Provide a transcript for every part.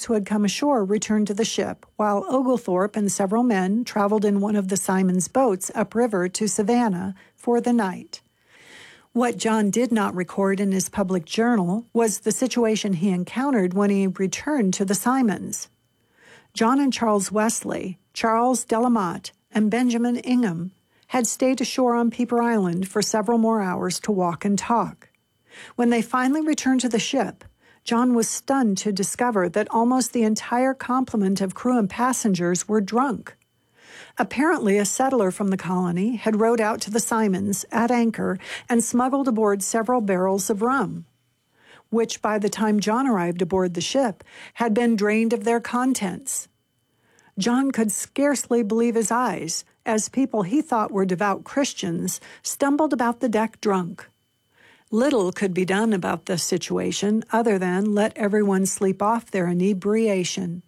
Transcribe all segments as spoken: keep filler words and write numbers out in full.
who had come ashore returned to the ship, while Oglethorpe and several men traveled in one of the Simons boats upriver to Savannah for the night. What John did not record in his public journal was the situation he encountered when he returned to the Simons. John and Charles Wesley, Charles Delamotte, and Benjamin Ingham had stayed ashore on Peeper Island for several more hours to walk and talk. When they finally returned to the ship, John was stunned to discover that almost the entire complement of crew and passengers were drunk. Apparently, a settler from the colony had rowed out to the Simons at anchor and smuggled aboard several barrels of rum, which by the time John arrived aboard the ship had been drained of their contents. John could scarcely believe his eyes as people he thought were devout Christians stumbled about the deck drunk. Little could be done about the situation other than let everyone sleep off their inebriation.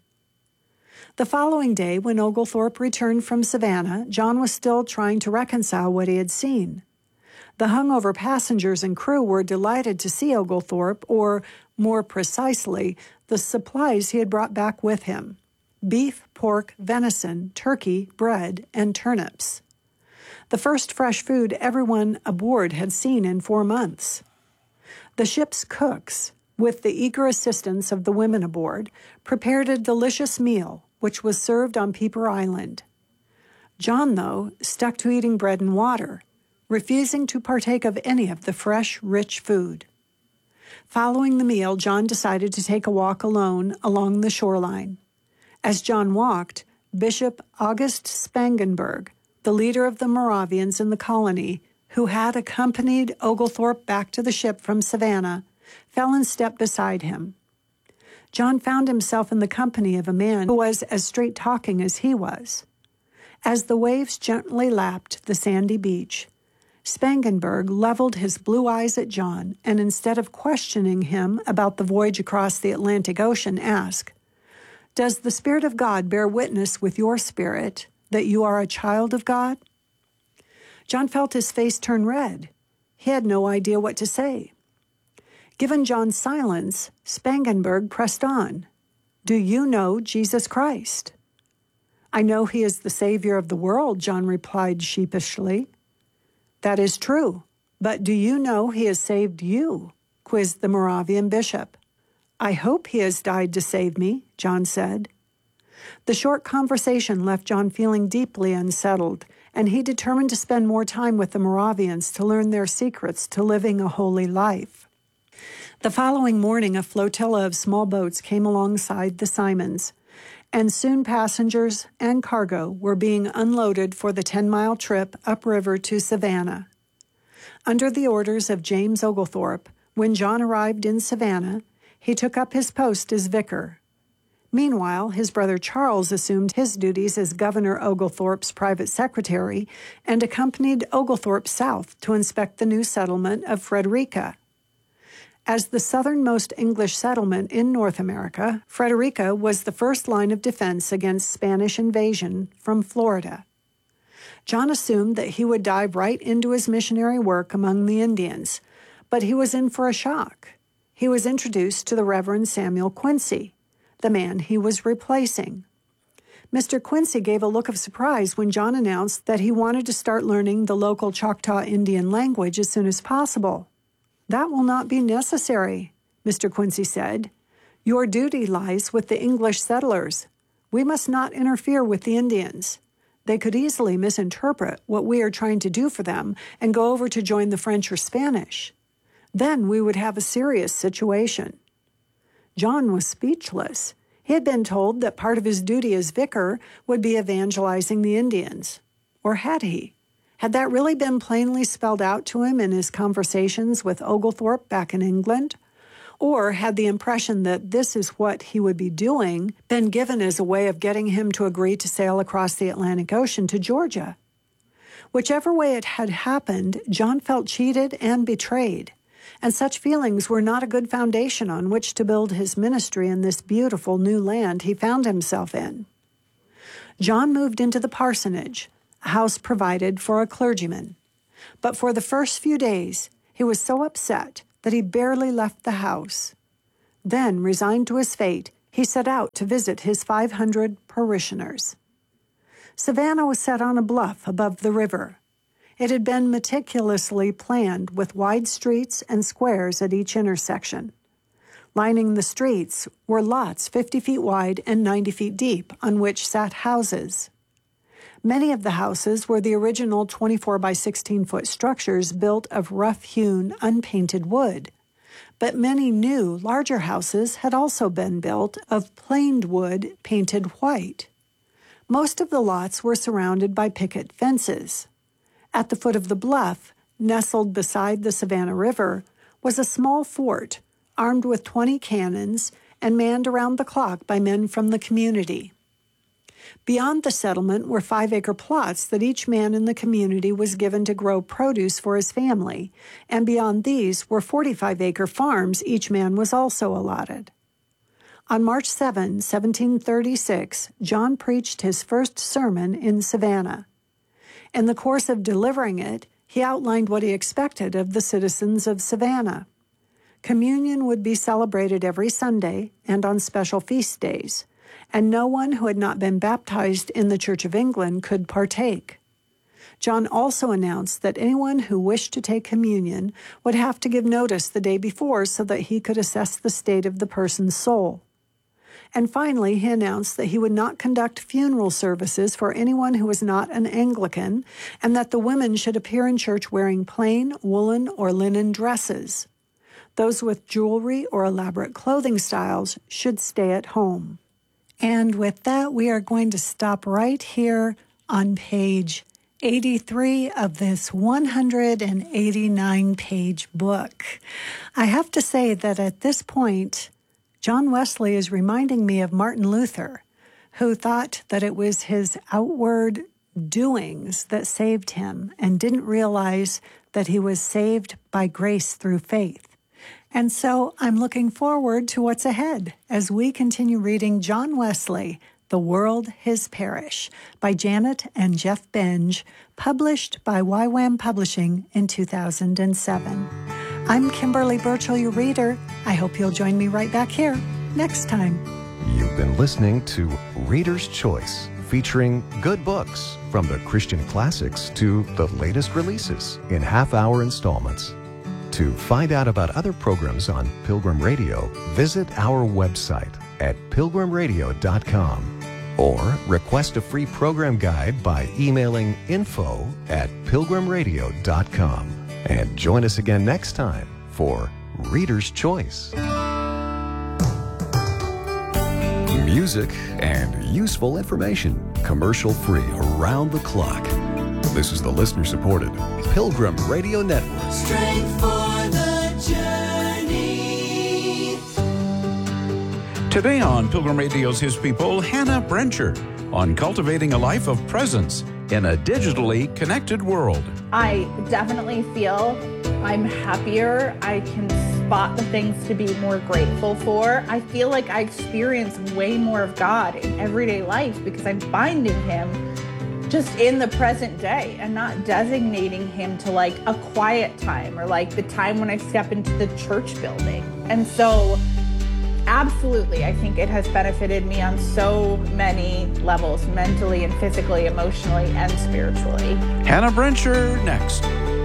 The following day, when Oglethorpe returned from Savannah, John was still trying to reconcile what he had seen. The hungover passengers and crew were delighted to see Oglethorpe, or, more precisely, the supplies he had brought back with him: beef, pork, venison, turkey, bread, and turnips. The first fresh food everyone aboard had seen in four months. The ship's cooks, with the eager assistance of the women aboard, prepared a delicious meal, which was served on Peeper Island. John, though, stuck to eating bread and water, refusing to partake of any of the fresh, rich food. Following the meal, John decided to take a walk alone along the shoreline. As John walked, Bishop August Spangenberg, the leader of the Moravians in the colony, who had accompanied Oglethorpe back to the ship from Savannah, fell in step beside him. John found himself in the company of a man who was as straight-talking as he was. As the waves gently lapped the sandy beach, Spangenberg leveled his blue eyes at John and, instead of questioning him about the voyage across the Atlantic Ocean, asked, "Does the Spirit of God bear witness with your spirit that you are a child of God?" John felt his face turn red. He had no idea what to say. Given John's silence, Spangenberg pressed on. "Do you know Jesus Christ?" "I know he is the Savior of the world," John replied sheepishly. "That is true, but do you know he has saved you?" quizzed the Moravian bishop. "I hope he has died to save me," John said. The short conversation left John feeling deeply unsettled, and he determined to spend more time with the Moravians to learn their secrets to living a holy life. The following morning, a flotilla of small boats came alongside the Simons, and soon passengers and cargo were being unloaded for the ten-mile trip upriver to Savannah. Under the orders of James Oglethorpe, when John arrived in Savannah, he took up his post as vicar. Meanwhile, his brother Charles assumed his duties as Governor Oglethorpe's private secretary and accompanied Oglethorpe south to inspect the new settlement of Frederica. As the southernmost English settlement in North America, Frederica was the first line of defense against Spanish invasion from Florida. John assumed that he would dive right into his missionary work among the Indians, but he was in for a shock. He was introduced to the Reverend Samuel Quincy, the man he was replacing. Mister Quincy gave a look of surprise when John announced that he wanted to start learning the local Choctaw Indian language as soon as possible. "That will not be necessary," Mister Quincy said. "Your duty lies with the English settlers. We must not interfere with the Indians. They could easily misinterpret what we are trying to do for them and go over to join the French or Spanish. Then we would have a serious situation." John was speechless. He had been told that part of his duty as vicar would be evangelizing the Indians. Or had he? Had that really been plainly spelled out to him in his conversations with Oglethorpe back in England? Or had the impression that this is what he would be doing been given as a way of getting him to agree to sail across the Atlantic Ocean to Georgia? Whichever way it had happened, John felt cheated and betrayed, and such feelings were not a good foundation on which to build his ministry in this beautiful new land he found himself in. John moved into the parsonage, a house provided for a clergyman. But for the first few days, he was so upset that he barely left the house. Then, resigned to his fate, he he set out to visit his five hundred parishioners. Savannah was set on a bluff above the river. It had been meticulously planned with wide streets and squares at each intersection. Lining the streets were lots fifty feet wide and ninety feet deep on which sat houses. Many of the houses were the original twenty-four by sixteen foot structures built of rough-hewn, unpainted wood. But many new, larger houses had also been built of planed wood painted white. Most of the lots were surrounded by picket fences. At the foot of the bluff, nestled beside the Savannah River, was a small fort armed with twenty cannons and manned around the clock by men from the community. Beyond the settlement were five-acre plots that each man in the community was given to grow produce for his family, and beyond these were forty-five-acre farms each man was also allotted. On March seventh, seventeen thirty-six, John preached his first sermon in Savannah. In the course of delivering it, he outlined what he expected of the citizens of Savannah. Communion would be celebrated every Sunday and on special feast days, and no one who had not been baptized in the Church of England could partake. John also announced that anyone who wished to take communion would have to give notice the day before so that he could assess the state of the person's soul. And finally, he announced that he would not conduct funeral services for anyone who was not an Anglican, and that the women should appear in church wearing plain woolen or linen dresses. Those with jewelry or elaborate clothing styles should stay at home. And with that, we are going to stop right here on page eighty-three of this one hundred eighty-nine page book. I have to say that at this point, John Wesley is reminding me of Martin Luther, who thought that it was his outward doings that saved him and didn't realize that he was saved by grace through faith. And so I'm looking forward to what's ahead as we continue reading John Wesley, The World, His Parish, by Janet and Jeff Benge, published by Y WAM Publishing in two thousand seven. I'm Kimberly Burchell, your reader. I hope you'll join me right back here next time. You've been listening to Reader's Choice, featuring good books from the Christian classics to the latest releases in half-hour installments. To find out about other programs on Pilgrim Radio, visit our website at pilgrim radio dot com or request a free program guide by emailing info at pilgrim radio dot com. And join us again next time for Reader's Choice. Music and useful information, commercial-free around the clock. This is the listener-supported Pilgrim Radio Network. Strength for the journey. Today on Pilgrim Radio's His People, Hannah Brencher on cultivating a life of presence in a digitally connected world. I definitely feel I'm happier. I can spot the things to be more grateful for. I feel like I experience way more of God in everyday life because I'm finding Him just in the present day and not designating Him to like a quiet time or like the time when I step into the church building. And so absolutely, I think it has benefited me on so many levels, mentally and physically, emotionally, and spiritually. Hannah Brencher next.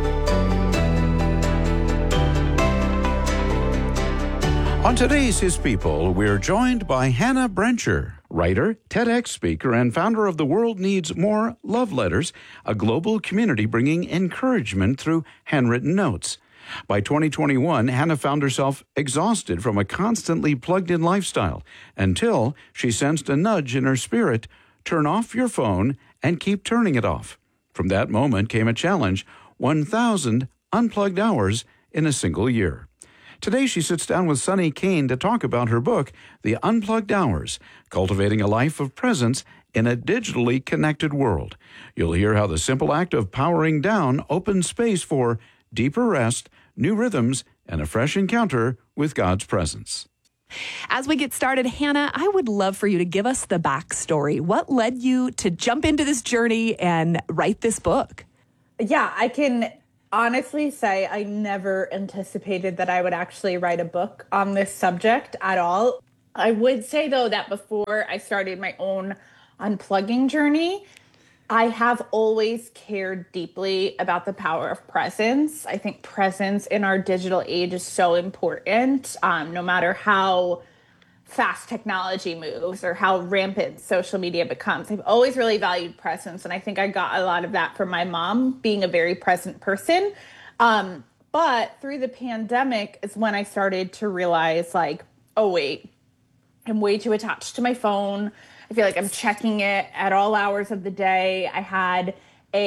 On today's His People, we're joined by Hannah Brencher, writer, TEDx speaker, and founder of The World Needs More Love Letters, a global community bringing encouragement through handwritten notes. By twenty twenty-one, Hannah found herself exhausted from a constantly plugged-in lifestyle until she sensed a nudge in her spirit, turn off your phone and keep turning it off. From that moment came a challenge, one thousand unplugged hours in a single year. Today, she sits down with Sonny Kane to talk about her book, The Unplugged Hours, Cultivating a Life of Presence in a Digitally Connected World. You'll hear how the simple act of powering down opens space for deeper rest, new rhythms, and a fresh encounter with God's presence. As we get started, Hannah, I would love for you to give us the backstory. What led you to jump into this journey and write this book? Yeah, I can honestly say I never anticipated that I would actually write a book on this subject at all. I would say, though, that before I started my own unplugging journey, I have always cared deeply about the power of presence. I think presence in our digital age is so important, um, no matter how fast technology moves or how rampant social media becomes. I've always really valued presence. And I think I got a lot of that from my mom being a very present person. Um, but through the pandemic is when I started to realize, like, oh, wait, I'm way too attached to my phone. I feel like I'm checking it at all hours of the day. I had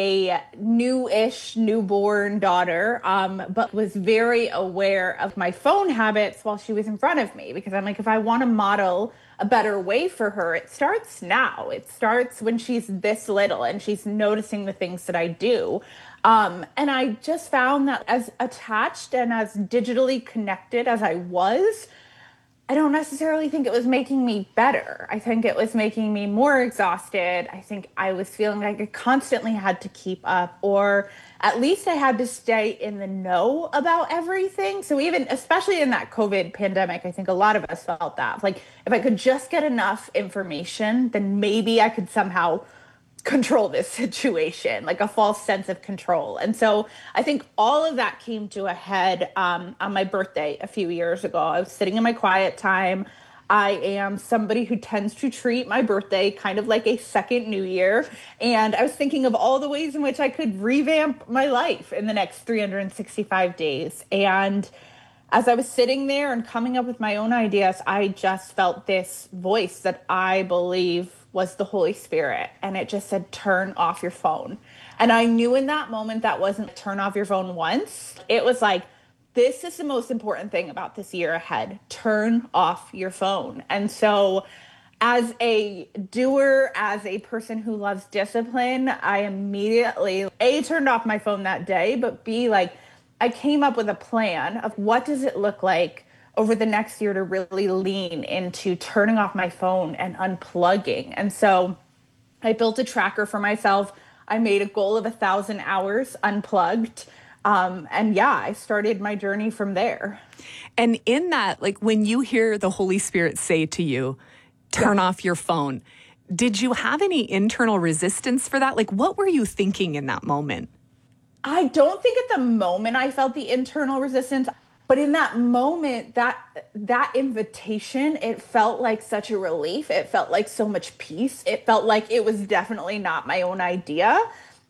a new-ish newborn daughter, um, but was very aware of my phone habits while she was in front of me, because I'm like, if I want to model a better way for her, it starts now. It starts when she's this little and she's noticing the things that I do. Um, and I just found that as attached and as digitally connected as I was, I don't necessarily think it was making me better. I think it was making me more exhausted. I think I was feeling like I constantly had to keep up, or at least I had to stay in the know about everything. So even, especially in that COVID pandemic, I think a lot of us felt that. Like, if I could just get enough information, then maybe I could somehow control this situation, like a false sense of control. And so I think all of that came to a head um, on my birthday a few years ago. I was sitting in my quiet time. I am somebody who tends to treat my birthday kind of like a second New Year. And I was thinking of all the ways in which I could revamp my life in the next three hundred sixty-five days. And as I was sitting there and coming up with my own ideas, I just felt this voice that I believe was the Holy Spirit. And it just said, turn off your phone. And I knew in that moment that wasn't turn off your phone once. It was like, this is the most important thing about this year ahead. Turn off your phone. And so as a doer, as a person who loves discipline, I immediately, A, turned off my phone that day, but B, like, I came up with a plan of what does it look like over the next year to really lean into turning off my phone and unplugging. And so I built a tracker for myself. I made a goal of a thousand hours unplugged. Um, and yeah, I started my journey from there. And in that, like, when you hear the Holy Spirit say to you, turn yeah. off your phone, did you have any internal resistance for that? Like, what were you thinking in that moment? I don't think at the moment I felt the internal resistance. But in that moment, that that invitation, it felt like such a relief. It felt like so much peace. It felt like it was definitely not my own idea.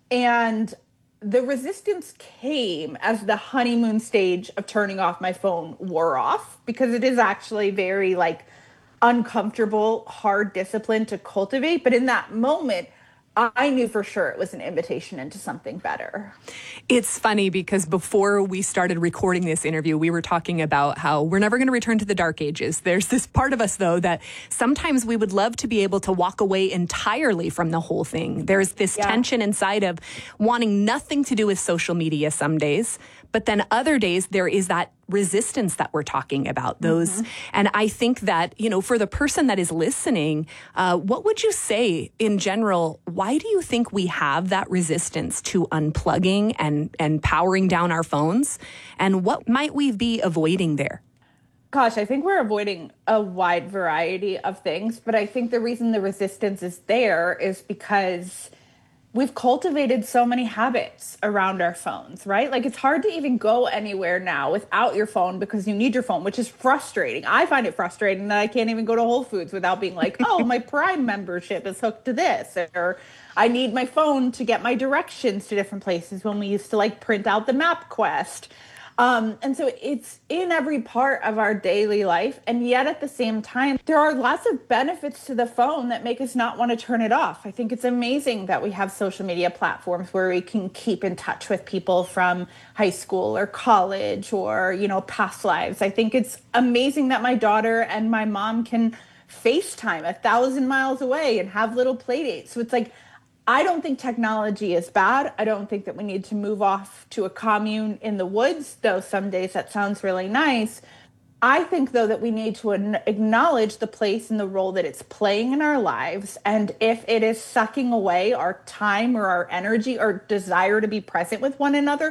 And the resistance came as the honeymoon stage of turning off my phone wore off, because it is actually very like uncomfortable, hard discipline to cultivate. But in that moment, I knew for sure it was an invitation into something better. It's funny because before we started recording this interview, we were talking about how we're never going to return to the dark ages. There's this part of us, though, that sometimes we would love to be able to walk away entirely from the whole thing. There's this yeah. tension inside of wanting nothing to do with social media some days, but then other days there is that resistance that we're talking about, those. Mm-hmm. And I think that, you know, for the person that is listening, uh, what would you say in general? Why do you think we have that resistance to unplugging and, and powering down our phones? And what might we be avoiding there? Gosh, I think we're avoiding a wide variety of things, but I think the reason the resistance is there is because we've cultivated so many habits around our phones, right? Like, it's hard to even go anywhere now without your phone because you need your phone, which is frustrating. I find it frustrating that I can't even go to Whole Foods without being like, oh, my Prime membership is hooked to this, or I need my phone to get my directions to different places when we used to like print out the MapQuest. Um, and so it's in every part of our daily life. And yet at the same time, there are lots of benefits to the phone that make us not want to turn it off. I think it's amazing that we have social media platforms where we can keep in touch with people from high school or college or, you know, past lives. I think it's amazing that my daughter and my mom can FaceTime a thousand miles away and have little play dates. So it's like, I don't think technology is bad. I don't think that we need to move off to a commune in the woods, though some days that sounds really nice. I think, though, that we need to acknowledge the place and the role that it's playing in our lives. And if it is sucking away our time or our energy or desire to be present with one another,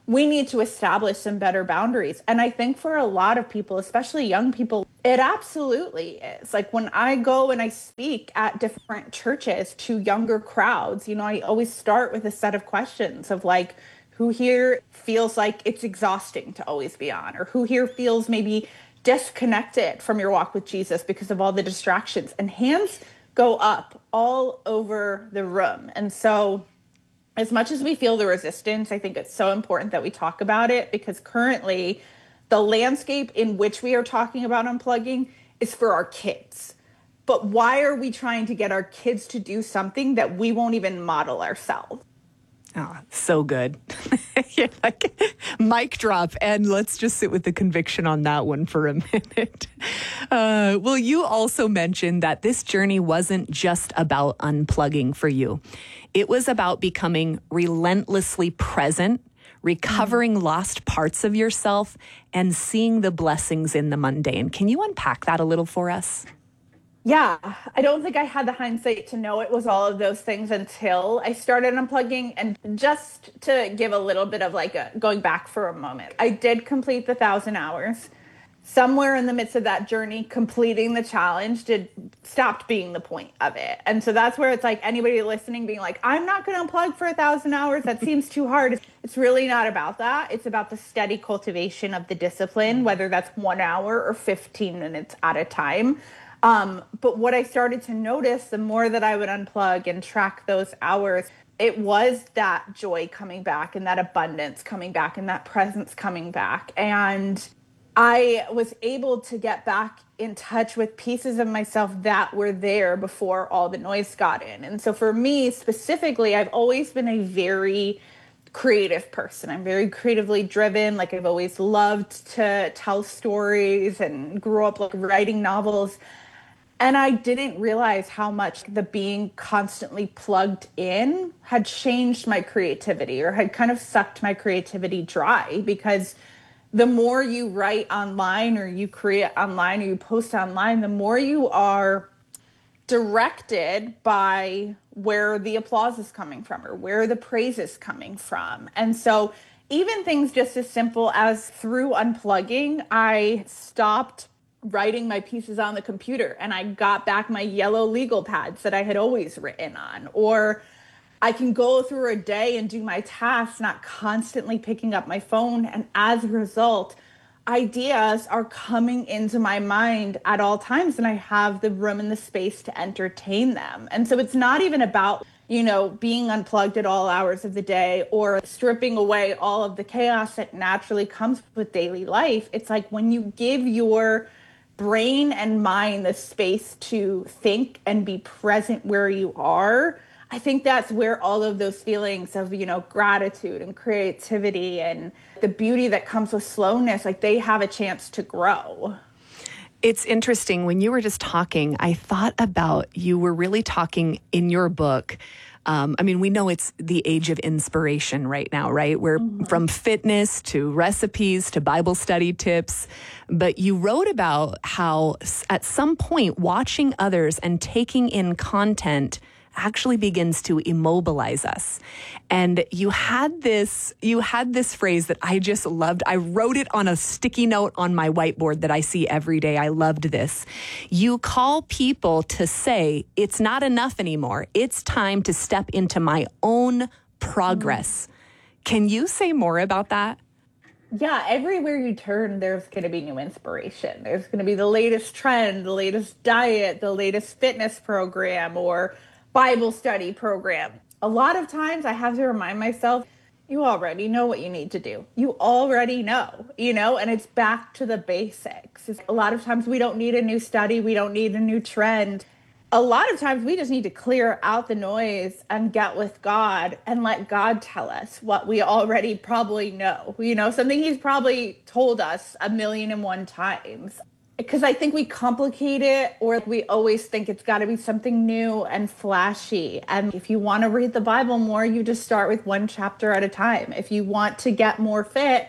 we need to establish some better boundaries. And I think for a lot of people, especially young people, it absolutely is. Like when I go and I speak at different churches to younger crowds, you know, I always start with a set of questions of like, who here feels like it's exhausting to always be on, or who here feels maybe disconnected from your walk with Jesus because of all the distractions, and hands go up all over the room. And so as much as we feel the resistance, I think it's so important that we talk about it, because currently the landscape in which we are talking about unplugging is for our kids. But why are we trying to get our kids to do something that we won't even model ourselves? Oh, so good. You're like, mic drop. And let's just sit with the conviction on that one for a minute. Uh, well, you also mentioned that this journey wasn't just about unplugging for you. It was about becoming relentlessly present, recovering mm. lost parts of yourself, and seeing the blessings in the mundane. Can you unpack that a little for us? Yeah, I don't think I had the hindsight to know it was all of those things until I started unplugging. And just to give a little bit of like a going back for a moment, I did complete the thousand hours. Somewhere in the midst of that journey, completing the challenge did stopped being the point of it. And so that's where it's like anybody listening being like, I'm not going to unplug for a thousand hours. That seems too hard. It's really not about that. It's about the steady cultivation of the discipline, whether that's one hour or fifteen minutes at a time. Um, but what I started to notice, the more that I would unplug and track those hours, it was that joy coming back and that abundance coming back and that presence coming back. And I was able to get back in touch with pieces of myself that were there before all the noise got in. And so for me specifically, I've always been a very creative person. I'm very creatively driven. Like I've always loved to tell stories and grew up like writing novels. And I didn't realize how much the being constantly plugged in had changed my creativity, or had kind of sucked my creativity dry, because the more you write online or you create online or you post online, the more you are directed by where the applause is coming from or where the praise is coming from. And so even things just as simple as through unplugging, I stopped writing my pieces on the computer and I got back my yellow legal pads that I had always written on. Or I can go through a day and do my tasks, not constantly picking up my phone. And as a result, ideas are coming into my mind at all times, and I have the room and the space to entertain them. And so it's not even about, you know, being unplugged at all hours of the day or stripping away all of the chaos that naturally comes with daily life. It's like when you give your brain and mind the space to think and be present where you are, I think that's where all of those feelings of, you know, gratitude and creativity and the beauty that comes with slowness, like they have a chance to grow. It's interesting. When you were just talking, I thought about, you were really talking in your book. Um, I mean, we know it's the age of inspiration right now, right? We're mm-hmm. from fitness to recipes to Bible study tips. But you wrote about how at some point watching others and taking in content actually begins to immobilize us. And you had this, you had this phrase that I just loved. I wrote it on a sticky note on my whiteboard that I see every day. I loved this. You call people to say, it's not enough anymore. It's time to step into my own progress. Mm. Can you say more about that? Yeah, everywhere you turn, there's going to be new inspiration. There's going to be the latest trend, the latest diet, the latest fitness program, or Bible study program. A lot of times I have to remind myself, you already know what you need to do. You already know, you know, and it's back to the basics. It's, a lot of times we don't need a new study. We don't need a new trend. A lot of times we just need to clear out the noise and get with God and let God tell us what we already probably know, you know, something he's probably told us a million and one times. Because I think we complicate it, or we always think it's got to be something new and flashy. And if you want to read the Bible more, you just start with one chapter at a time. If you want to get more fit,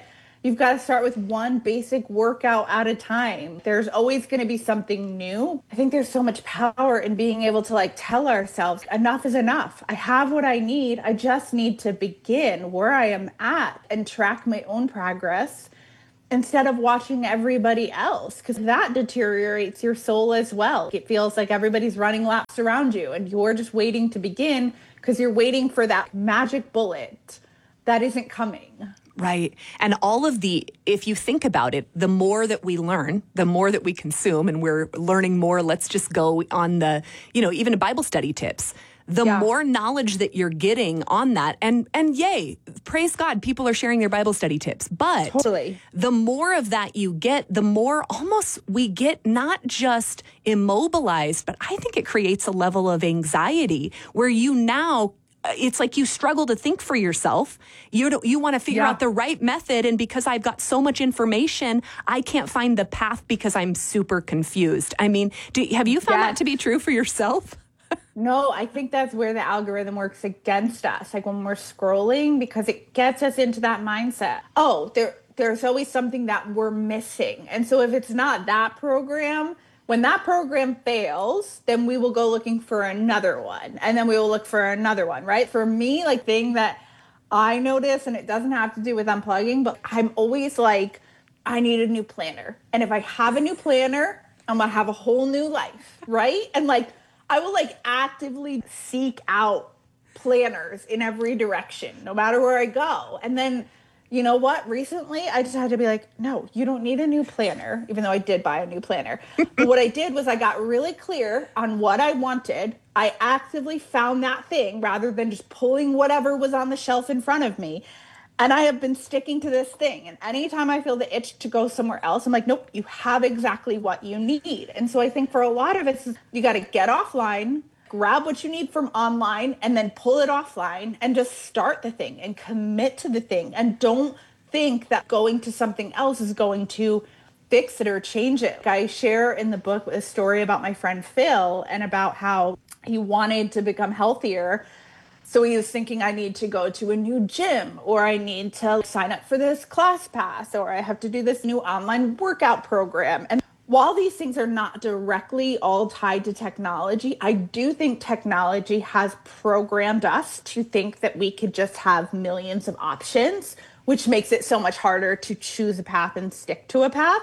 You've got to start with one basic workout at a time. There's always going to be something new. I think there's so much power in being able to like tell ourselves, enough is enough. I have what I need. I just need to begin where I am at and track my own progress instead of watching everybody else, because that deteriorates your soul as well. It feels like everybody's running laps around you and you're just waiting to begin because you're waiting for that magic bullet that isn't coming. Right. And all of the, if you think about it, the more that we learn, the more that we consume, and we're learning more, let's just go on the, you know, even Bible study tips. The Yeah. more knowledge that you're getting on that, and and yay, praise God, people are sharing their Bible study tips. But Totally. the more of that you get, the more almost we get not just immobilized, but I think it creates a level of anxiety where you now, it's like you struggle to think for yourself. You don't, you want to figure Yeah. out the right method. And because I've got so much information, I can't find the path because I'm super confused. I mean, do, have you found Yes. that to be true for yourself? No, I think that's where the algorithm works against us. Like when we're scrolling, because it gets us into that mindset. Oh, there, there's always something that we're missing. And so if it's not that program, when that program fails, then we will go looking for another one. And then we will look for another one, right? For me, like thing that I notice, and it doesn't have to do with unplugging, but I'm always like, I need a new planner. And if I have a new planner, I'm gonna have a whole new life, right? And like, I will like actively seek out planners in every direction, no matter where I go. And then, you know what? Recently, I just had to be like, no, you don't need a new planner, even though I did buy a new planner. But what I did was I got really clear on what I wanted. I actively found that thing rather than just pulling whatever was on the shelf in front of me. And I have been sticking to this thing. And anytime I feel the itch to go somewhere else, I'm like, nope, you have exactly what you need. And so I think for a lot of it, you got to get offline, grab what you need from online, and then pull it offline and just start the thing and commit to the thing. And don't think that going to something else is going to fix it or change it. I share in the book a story about my friend Phil and about how he wanted to become healthier. So he was thinking, I need to go to a new gym, or I need to sign up for this class pass, or I have to do this new online workout program. And while these things are not directly all tied to technology, I do think technology has programmed us to think that we could just have millions of options, which makes it so much harder to choose a path and stick to a path.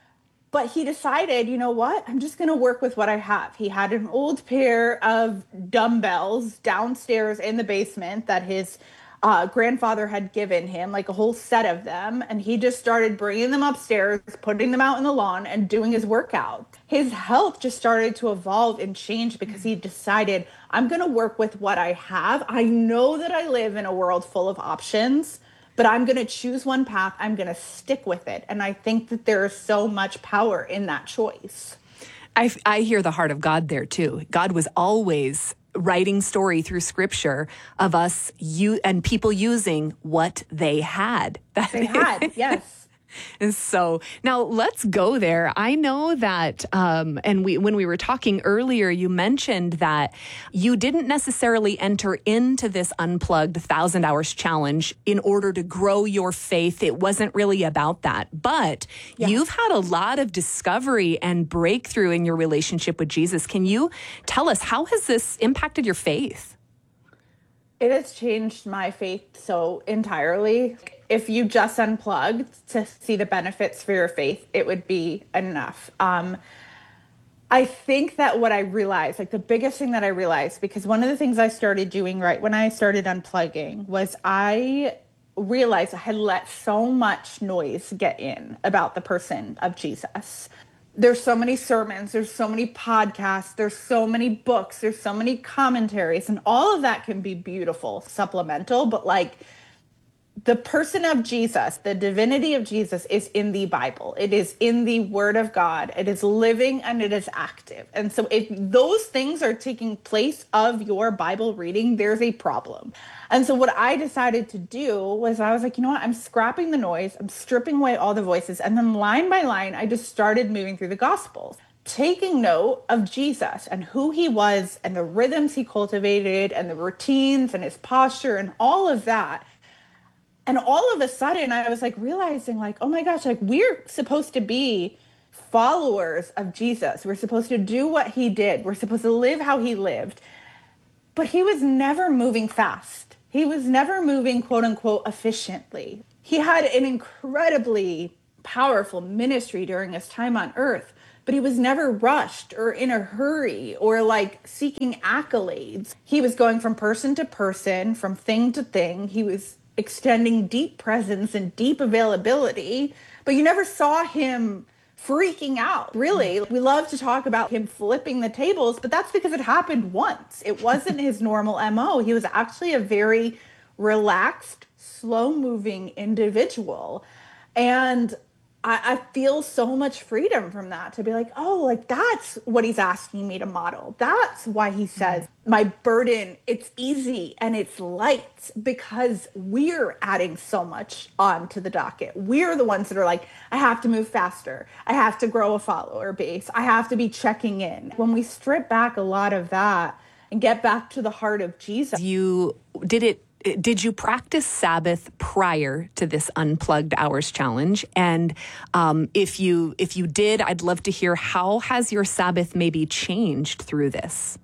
But he decided, you know what, I'm just going to work with what I have. He had an old pair of dumbbells downstairs in the basement that his uh, grandfather had given him, like a whole set of them. And he just started bringing them upstairs, putting them out in the lawn and doing his workout. His health just started to evolve and change because he decided, I'm going to work with what I have. I know that I live in a world full of options, but I'm going to choose one path. I'm going to stick with it. And I think that there is so much power in that choice. I, I hear the heart of God there too. God was always writing story through scripture of us you and people using what they had. They had, yes. And so now let's go there. I know that, um, and we when we were talking earlier, you mentioned that you didn't necessarily enter into this Unplugged Thousand Hours Challenge in order to grow your faith. It wasn't really about that. But Yeah. you've had a lot of discovery and breakthrough in your relationship with Jesus. Can you tell us, how has this impacted your faith? It has changed my faith so entirely. If you just unplugged to see the benefits for your faith, it would be enough. Um, I think that what I realized, like the biggest thing that I realized, because one of the things I started doing right when I started unplugging was I realized I had let so much noise get in about the person of Jesus. There's so many sermons, there's so many podcasts, there's so many books, there's so many commentaries, and all of that can be beautiful, supplemental, but like the person of Jesus, the divinity of Jesus is in the Bible. It is in the Word of God. It is living and it is active. And so if those things are taking place of your Bible reading, there's a problem. And so what I decided to do was I was like, you know what? I'm scrapping the noise. I'm stripping away all the voices. And then line by line, I just started moving through the Gospels, taking note of Jesus and who he was and the rhythms he cultivated and the routines and his posture and all of that. And all of a sudden I was like realizing like, oh my gosh, like we're supposed to be followers of Jesus. We're supposed to do what he did. We're supposed to live how he lived. But he was never moving fast. He was never moving, quote unquote, efficiently. He had an incredibly powerful ministry during his time on earth, but he was never rushed or in a hurry or like seeking accolades. He was going from person to person, from thing to thing. He was extending deep presence and deep availability, but you never saw him freaking out. Really, we love to talk about him flipping the tables, but that's because it happened once. It wasn't his normal M O. He was actually a very relaxed, slow-moving individual. And I, I feel so much freedom from that to be like, oh, like that's what he's asking me to model. That's why he says my burden, it's easy and it's light, because we're adding so much onto the docket. We're the ones that are like, I have to move faster. I have to grow a follower base. I have to be checking in. When we strip back a lot of that and get back to the heart of Jesus. You did it. Did you practice Sabbath prior to this Unplugged Hours challenge? And um, if you if you did, I'd love to hear, how has your Sabbath maybe changed through this?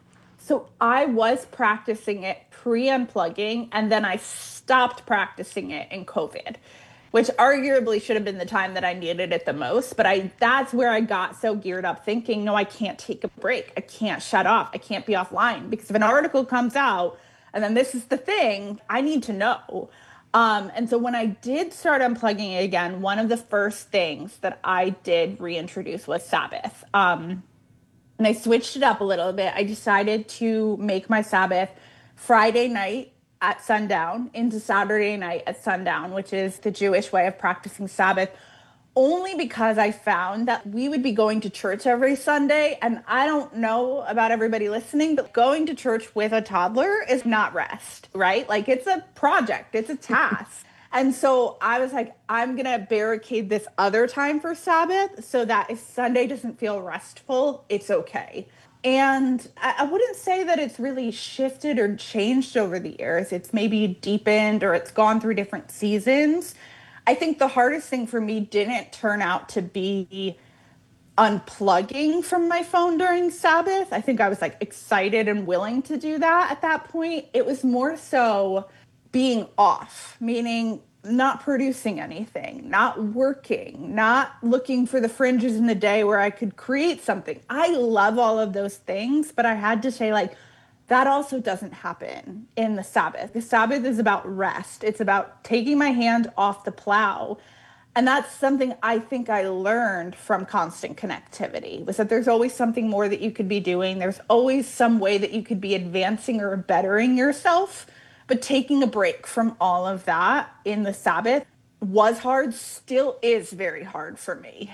So I was practicing it pre-unplugging, and then I stopped practicing it in COVID, which arguably should have been the time that I needed it the most. But I that's where I got so geared up thinking, no, I can't take a break. I can't shut off. I can't be offline, because if an article comes out, and then this is the thing, I need to know. Um, and so when I did start unplugging it again, one of the first things that I did reintroduce was Sabbath. Um, and I switched it up a little bit. I decided to make my Sabbath Friday night at sundown into Saturday night at sundown, which is the Jewish way of practicing Sabbath, only because I found that we would be going to church every Sunday. And I don't know about everybody listening, but going to church with a toddler is not rest, right? Like it's a project, it's a task. And so I was like, I'm going to barricade this other time for Sabbath so that if Sunday doesn't feel restful, it's okay. And I wouldn't say that it's really shifted or changed over the years. It's maybe deepened or it's gone through different seasons. I think the hardest thing for me didn't turn out to be unplugging from my phone during Sabbath. I think I was like excited and willing to do that at that point. It was more so being off, meaning not producing anything, not working, not looking for the fringes in the day where I could create something. I love all of those things, but I had to say, like, that also doesn't happen in the Sabbath. The Sabbath is about rest. It's about taking my hand off the plow. And that's something I think I learned from constant connectivity, was that there's always something more that you could be doing. There's always some way that you could be advancing or bettering yourself. But taking a break from all of that in the Sabbath was hard, still is very hard for me.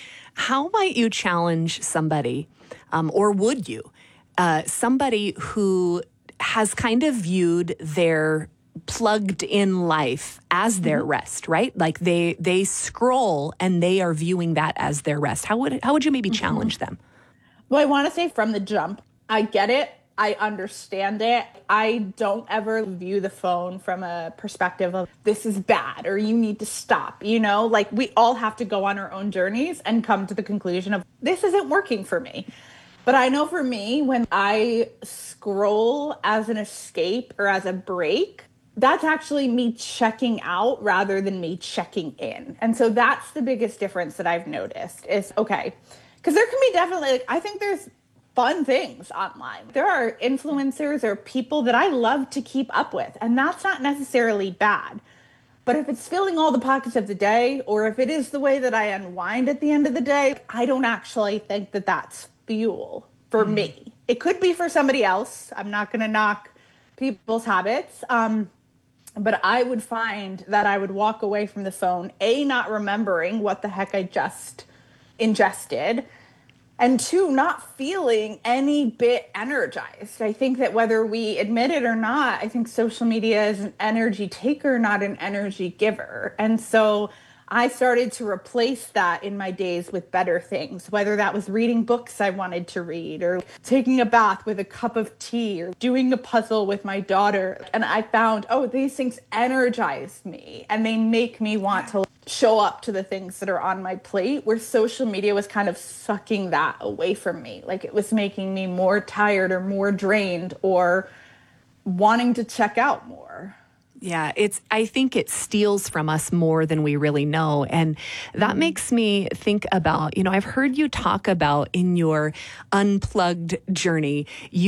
How might you challenge somebody, um, or would you? Uh, somebody who has kind of viewed their plugged in life as their mm-hmm. rest, right? Like they they scroll and they are viewing that as their rest. How would how would you maybe mm-hmm. challenge them? Well, I want to say from the jump, I get it. I understand it. I don't ever view the phone from a perspective of this is bad or you need to stop. You know, like we all have to go on our own journeys and come to the conclusion of this isn't working for me. But I know for me, when I scroll as an escape or as a break, that's actually me checking out rather than me checking in. And so that's the biggest difference that I've noticed is, okay, because there can be definitely, like, I think there's fun things online. There are influencers or people that I love to keep up with, and that's not necessarily bad. But if it's filling all the pockets of the day, or if it is the way that I unwind at the end of the day, I don't actually think that that's fuel for mm. me. It could be for somebody else. I'm not going to knock people's habits. Um, but I would find that I would walk away from the phone, A, not remembering what the heck I just ingested, and two, not feeling any bit energized. I think that whether we admit it or not, I think social media is an energy taker, not an energy giver. And so I started to replace that in my days with better things, whether that was reading books I wanted to read or taking a bath with a cup of tea or doing a puzzle with my daughter. And I found, oh, these things energize me and they make me want to show up to the things that are on my plate, where social media was kind of sucking that away from me. Like it was making me more tired or more drained or wanting to check out more. Yeah, it's. I think it steals from us more than we really know. And that makes me think about, you know, I've heard you talk about in your unplugged journey, you